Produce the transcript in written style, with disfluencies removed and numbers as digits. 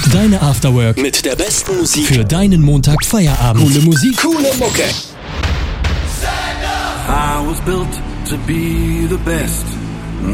Deine Afterwork mit der besten Musik für deinen Montag Feierabend. Coole Musik, coole Mucke. I was built to be the best.